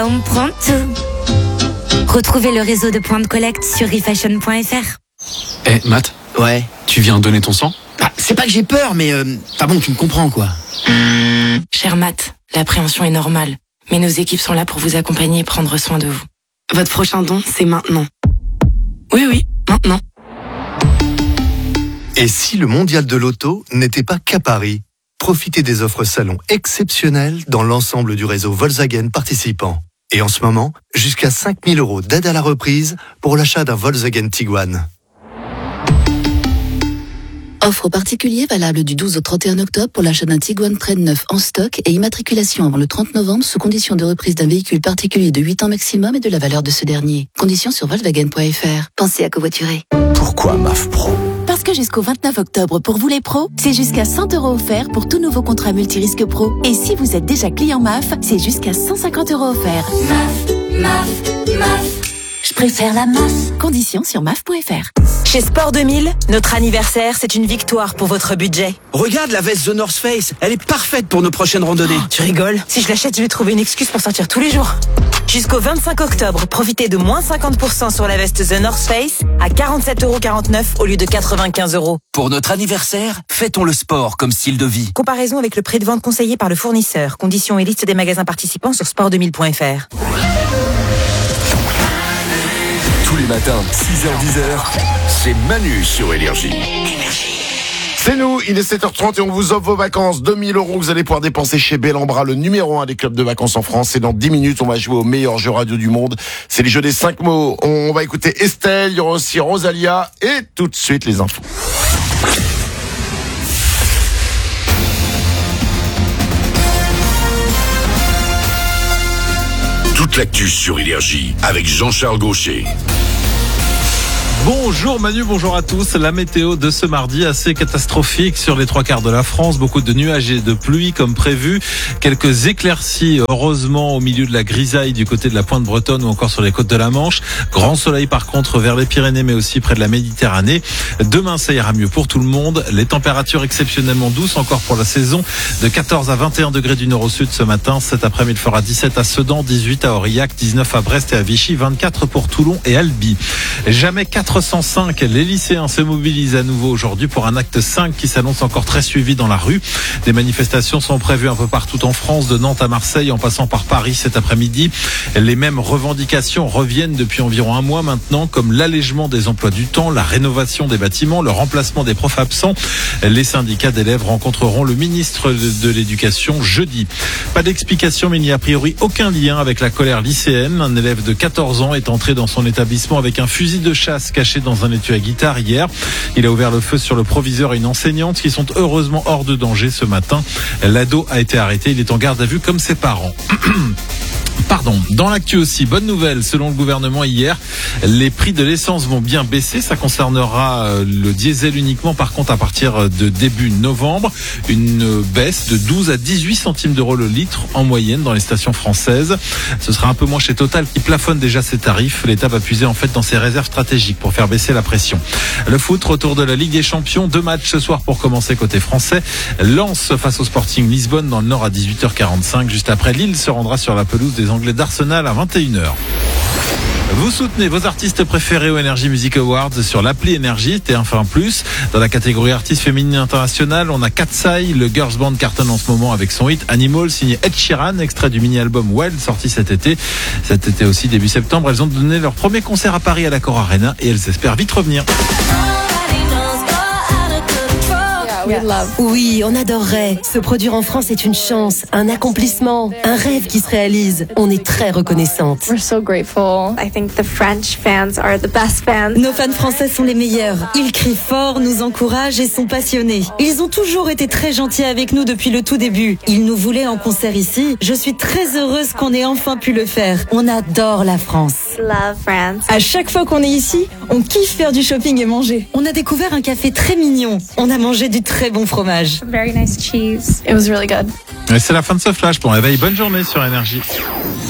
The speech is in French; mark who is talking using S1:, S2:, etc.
S1: On prend tout. Retrouvez le réseau de points de collecte sur refashion.fr.
S2: Matt.
S3: Ouais.
S2: Tu viens donner ton sang ?
S3: C'est pas que j'ai peur, mais bon, tu me comprends, quoi.
S4: Cher Matt, l'appréhension est normale. Mais nos équipes sont là pour vous accompagner et prendre soin de vous. Votre prochain don, c'est maintenant. Oui, maintenant.
S5: Et si le mondial de l'auto n'était pas qu'à Paris ? Profitez des offres salon exceptionnelles dans l'ensemble du réseau Volkswagen participant. Et en ce moment, jusqu'à 5 000 € d'aide à la reprise pour l'achat d'un Volkswagen Tiguan.
S6: Offre aux particuliers valable du 12 au 31 octobre pour l'achat d'un Tiguan Trend neuf en stock et immatriculation avant le 30 novembre sous condition de reprise d'un véhicule particulier de 8 ans maximum et de la valeur de ce dernier. Conditions sur volkswagen.fr. Pensez à covoiturer.
S7: Pourquoi MAF Pro ?
S8: Parce que jusqu'au 29 octobre, pour vous les pros, c'est jusqu'à 100 € offerts pour tout nouveau contrat multirisque pro. Et si vous êtes déjà client MAF, c'est jusqu'à 150 € offerts. MAF. Je préfère la MAF. Conditions sur MAF.fr.
S9: Chez Sport 2000, notre anniversaire, c'est une victoire pour votre budget.
S3: Regarde la veste The North Face, elle est parfaite pour nos prochaines randonnées.
S9: Oh, tu rigoles? Si je l'achète, je vais trouver une excuse pour sortir tous les jours. Jusqu'au 25 octobre, profitez de moins 50% sur la veste The North Face à 47,49 € au lieu de 95 €.
S3: Pour notre anniversaire, fêtons le sport comme style de vie.
S9: Comparaison avec le prix de vente conseillé par le fournisseur. Conditions et liste des magasins participants sur sport2000.fr.
S7: Tous les matins, 6h-10h, c'est Manu sur Énergie.
S10: C'est nous, il est 7h30 et on vous offre vos vacances. 2 000 € que vous allez pouvoir dépenser chez Bellambra, le numéro 1 des clubs de vacances en France. Et dans 10 minutes, on va jouer au meilleur jeu radio du monde. C'est les jeux des 5 mots. On va écouter Estelle, il y aura aussi Rosalia et tout de suite les infos.
S7: Toute l'actu sur Énergie avec Jean-Charles Gaucher.
S11: Bonjour Manu, bonjour à tous. La météo de ce mardi assez catastrophique sur les 3/4 de la France. Beaucoup de nuages et de pluie comme prévu. Quelques éclaircies, heureusement, au milieu de la grisaille du côté de la Pointe Bretonne ou encore sur les côtes de la Manche. Grand soleil par contre vers les Pyrénées mais aussi près de la Méditerranée. Demain, ça ira mieux pour tout le monde. Les températures exceptionnellement douces encore pour la saison. De 14 à 21 degrés du nord au sud ce matin. Cet après-midi, il fera 17 à Sedan, 18 à Aurillac, 19 à Brest et à Vichy, 24 pour Toulon et Albi. Jamais 405, les lycéens se mobilisent à nouveau aujourd'hui pour un acte 5 qui s'annonce encore très suivi dans la rue. Des manifestations sont prévues un peu partout en France, de Nantes à Marseille en passant par Paris cet après-midi. Les mêmes revendications reviennent depuis environ un mois maintenant, comme l'allègement des emplois du temps, la rénovation des bâtiments, le remplacement des profs absents. Les syndicats d'élèves rencontreront le ministre de l'Éducation jeudi. Pas d'explication, mais il n'y a a priori aucun lien avec la colère lycéenne. Un élève de 14 ans est entré dans son établissement avec un fusil de chasse caché dans un étui à guitare hier. Il a ouvert le feu sur le proviseur et une enseignante qui sont heureusement hors de danger ce matin. L'ado a été arrêté. Il est en garde à vue comme ses parents. Pardon. Dans l'actu aussi, bonne nouvelle, selon le gouvernement hier, les prix de l'essence vont bien baisser. Ça concernera le diesel uniquement, par contre, à partir de début novembre. Une baisse de 12 à 18 centimes d'euros le litre en moyenne dans les stations françaises. Ce sera un peu moins chez Total qui plafonne déjà ses tarifs. L'État va puiser en fait dans ses réserves stratégiques pour faire baisser la pression. Le foot, retour de la Ligue des Champions. 2 matchs ce soir pour commencer côté français. Lens face au Sporting Lisbonne dans le Nord à 18h45. Juste après, Lille se rendra sur la pelouse des Anglais d'Arsenal à 21h. Vous soutenez vos artistes préférés au Energy Music Awards sur l'appli Energy, TF1+. Dans la catégorie artiste féminine internationale, on a Katsai, le girls band cartonne en ce moment avec son hit Animal, signé Ed Sheeran, extrait du mini-album Wild, sorti cet été. Cet été aussi, début septembre, elles ont donné leur premier concert à Paris à l'Accor Arena et elles espèrent vite revenir.
S12: Oui, on adorerait. Se produire en France est une chance, un accomplissement, un rêve qui se réalise. On est très reconnaissante.
S13: We're so grateful. I think the French fans are the best fans.
S12: Nos fans français sont les meilleurs. Ils crient fort, nous encouragent et sont passionnés. Ils ont toujours été très gentils avec nous depuis le tout début. Ils nous voulaient en concert ici. Je suis très heureuse qu'on ait enfin pu le faire. On adore la France.
S13: Love France.
S14: À chaque fois qu'on est ici, on kiffe faire du shopping et manger.
S12: On a découvert un café très mignon. On a mangé du très bon fromage.
S13: Very nice cheese. It was really good.
S11: Et c'est la fin de ce flash. Bon réveil, bonne journée sur Énergie.